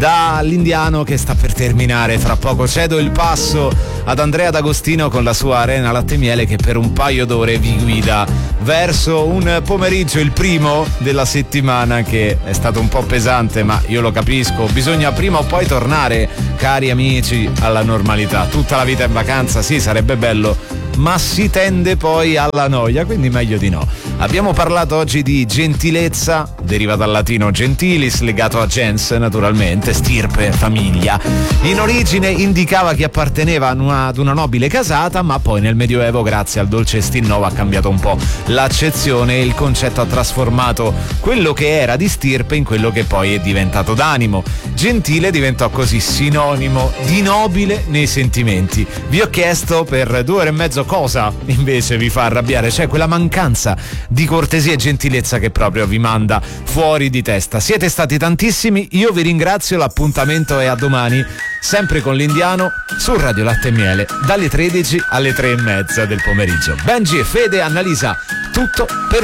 dall'Indiano che sta per terminare fra poco. Cedo il passo ad Andrea D'Agostino con la sua Arena Latte e Miele, che per un paio d'ore vi guida verso un pomeriggio, il primo della settimana, che è stato un po' pesante, ma io lo capisco, bisogna prima o poi tornare, cari amici, alla normalità. Tutta la vita in vacanza, sì, sarebbe bello, ma si tende poi alla noia, quindi meglio di no. Abbiamo parlato oggi di gentilezza, deriva dal latino gentilis, legato a gens naturalmente, stirpe, famiglia. In origine indicava chi apparteneva ad una nobile casata, ma poi nel Medioevo, grazie al dolce Stinnovo, ha cambiato un po' l'accezione e il concetto ha trasformato quello che era di stirpe in quello che poi è diventato d'animo. Gentile diventò così sinonimo di nobile nei sentimenti. Vi ho chiesto per 2 ore e mezzo cosa invece vi fa arrabbiare, cioè quella mancanza di cortesia e gentilezza che proprio vi manda fuori di testa. Siete stati tantissimi, io vi ringrazio, l'appuntamento è a domani, sempre con l'Indiano su Radio Latte e Miele, dalle 13 alle 3:30 del pomeriggio. Benji e Fede, Annalisa, tutto per